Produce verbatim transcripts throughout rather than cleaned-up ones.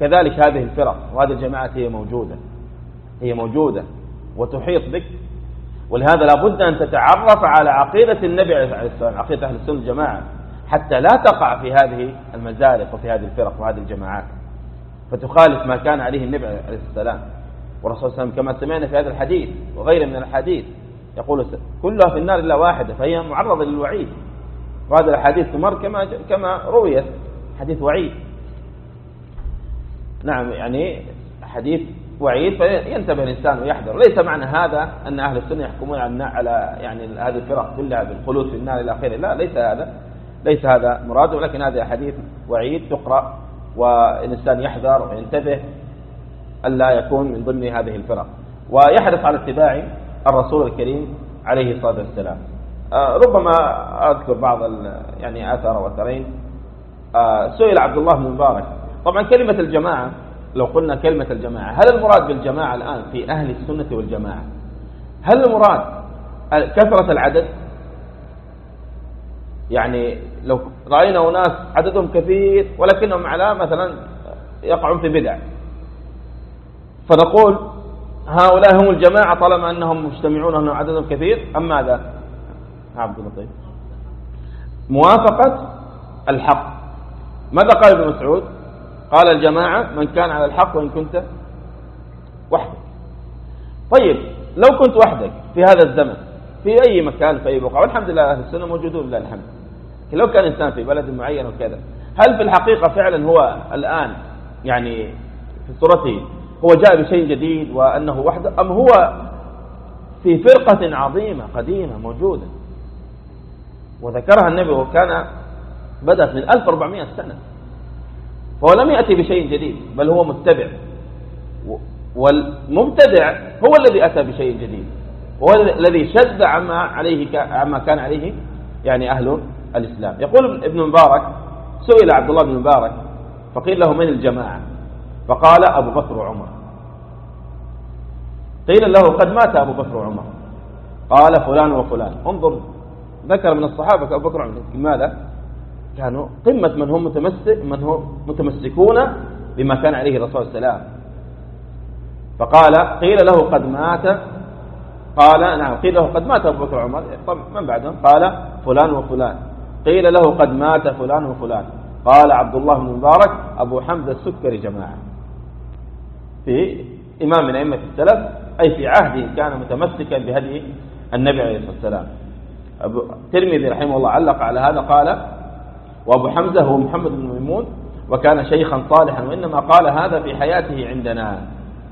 كذلك هذه الفرق وهذه الجماعات هي موجودة هي موجودة وتحيط بك، ولهذا لابد أن تتعرف على عقيدة النبي عليه السلام، عقيدة أهل السنة الجماعة، حتى لا تقع في هذه المزارق وفي هذه الفرق وهذه الجماعات فتخالف ما كان عليه النبي عليه السلام والرسول صلى الله عليه وسلم، كما سمعنا في هذا الحديث وغيره من الحديث يقول كلها في النار إلا واحدة، فهي معرضة للوعيد. وهذا الحديث تمر كما كما رويت حديث وعيد، نعم يعني حديث وعيد، فينتبه الإنسان ويحذر. ليس معنى هذا أن أهل السنة يحكمون على يعني هذه الفرق كلها بالخلود في النار إلى آخره، لا، ليس هذا ليس هذا مراد، ولكن هذا حديث وعيد تقرأ والإنسان يحذر وينتبه ألا يكون من ضمن هذه الفرق، ويحرص على اتباع الرسول الكريم عليه الصلاة والسلام. آه ربما أذكر بعض يعني آثار وأثرين. آه سئل عبد الله بن مبارك، طبعا كلمة الجماعة لو قلنا كلمة الجماعة، هل المراد بالجماعة الآن في أهل السنة والجماعة هل المراد كثرة العدد؟ يعني لو رأينا أناس عددهم كثير ولكنهم على مثلا يقعون في بدع فنقول هؤلاء هم الجماعة طالما أنهم مجتمعون أنهم عددهم كثير، أم ماذا؟ عبد اللطيف موافقة الحق. ماذا قال ابن مسعود؟ قال الجماعة من كان على الحق وإن كنت وحدك. طيب لو كنت وحدك في هذا الزمن في أي مكان في أي بقعة، والحمد لله أهل السنة موجودون لله الحمد، لو كان إنسان في بلد معين وكذا، هل في الحقيقة فعلا هو الآن يعني في صورته هو جاء بشيء جديد وأنه وحده، أم هو في فرقة عظيمة قديمة موجودة وذكرها النبي وكان بدأت من ألف وأربعمائة سنة، فهو لم يأتي بشيء جديد بل هو متبع، والمبتدع هو الذي أتى بشيء جديد، هو الذي شد عما عليه عما كان عليه يعني أهل الإسلام. يقول ابن مبارك سئل عبد الله بن مبارك فقيل له من الجماعة؟ فقال أبو بكر وعمر. قيل له قد مات أبو بكر وعمر، قال فلان وفلان. انظر ذكر من الصحابة أبو بكر وعمر، لماذا؟ كانوا قمة من هم متمسك من هم متمسكون بما كان عليه الرسول صلى الله عليه وسلم. فقال قيل له قد مات، قال نعم قيل له قد مات أبو بكر وعمر، من بعدهم؟ قال فلان وفلان. قيل له قد مات فلان وفلان، قال عبد الله بن مبارك أبو حمزة السكري جماعة. في إمام من أئمة السلف أي في عهده كان متمسكا بهدي النبي عليه الصلاة والسلام. الترمذي رحمه الله علق على هذا قال وأبو حمزة هو محمد بن ميمون وكان شيخا صالحا، وإنما قال هذا في حياته عندنا.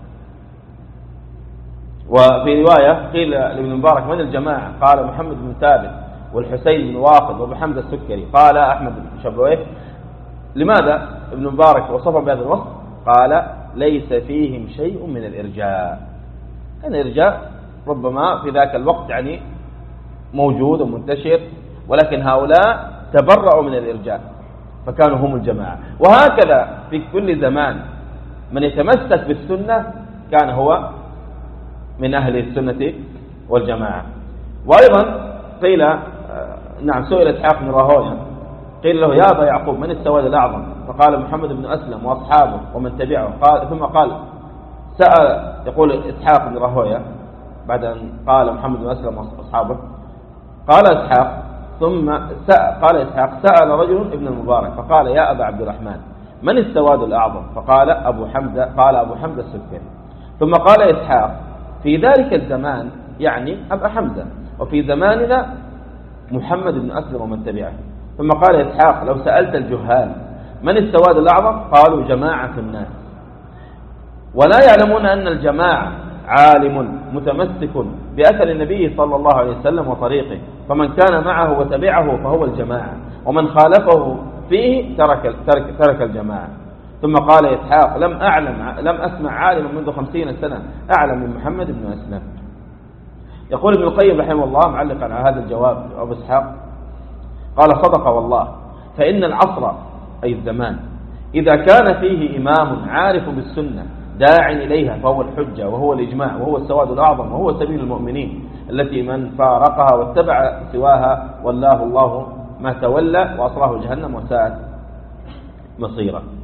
وفي رواية قيل لابن مبارك من الجماعة؟ قال محمد بن ثابت والحسين بن واقد وأبو حمزة السكري. قال أحمد بن شبويه لماذا ابن مبارك وصفهم بهذا الوصف؟ قال ليس فيهم شيء من الإرجاء. كان الإرجاء ربما في ذاك الوقت يعني موجود ومنتشر، ولكن هؤلاء تبرأوا من الإرجاء فكانوا هم الجماعة. وهكذا في كل زمان من يتمسك بالسنة كان هو من أهل السنة والجماعة. وأيضا قيل نعم سئل إسحاق بن راهويه قيل له يا أبا يعقوب من السواد الأعظم؟ فقال محمد بن أسلم وأصحابه ومن تبعه. قال ثم قال سأل يقول إسحاق بن راهويه بعد أن قال محمد بن أسلم وأصحابه قال إسحاق ثم سأل قال إسحاق سأل رجل ابن المبارك فقال يا أبا عبد الرحمن من السواد الأعظم؟ فقال أبو حمزة قال أبو حمزة السكري. ثم قال إسحاق في ذلك الزمان يعني أبا حمزة، وفي زماننا محمد بن أسلم ومن تبعه. ثم قال إسحاق لو سألت الجهال من السواد الأعظم؟ قالوا جماعة الناس، ولا يعلمون أن الجماعة عالم متمسك بأثر النبي صلى الله عليه وسلم وطريقه، فمن كان معه وتبعه فهو الجماعة، ومن خالفه فيه ترك, ترك, ترك الجماعة. ثم قال إسحاق لم أعلم لم أسمع عالم منذ خمسين سنة أعلم من محمد بن أسلم. يقول ابن القيم رحمه الله معلقا على هذا الجواب أبو إسحاق قال صدق والله، فإن العصر أي الزمان إذا كان فيه إمام عارف بالسنة داع إليها فهو الحجة وهو الإجماع وهو السواد الأعظم وهو سبيل المؤمنين، التي من فارقها واتبع سواها والله الله ما تولى وأصلاه جهنم وساءت مصيرا.